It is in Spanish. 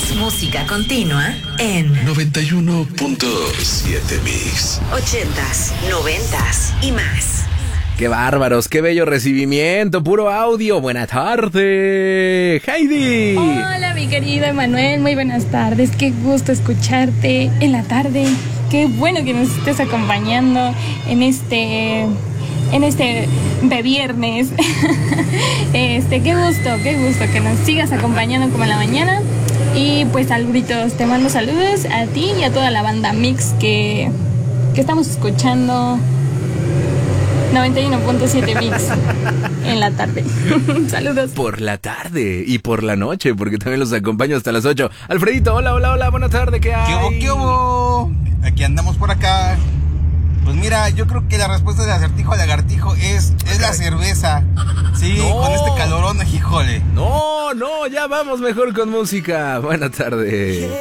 Es música continua en 91.7 Mix. 80s, 90s y más. ¡Qué bárbaros! ¡Qué bello recibimiento! ¡Puro audio! ¡Buena tarde! ¡Heidi! Hola, mi querido Emanuel. Muy buenas tardes. Qué gusto escucharte en la tarde. Qué bueno que nos estés acompañando en este de viernes. Qué gusto que nos sigas acompañando como en la mañana. Y pues saluditos, te mando saludos a ti y a toda la banda Mix que estamos escuchando 91.7 Mix en la tarde. Saludos. Por la tarde y por la noche, porque también los acompaño hasta las 8. Alfredito, hola, buena tarde, ¿qué hay? ¿Qué hubo? Aquí andamos por acá. Pues mira, yo creo que la respuesta de acertijo a lagartijo es la cerveza. Sí, no. Con este calorón, híjole. No, ya vamos mejor con música. Buena tarde.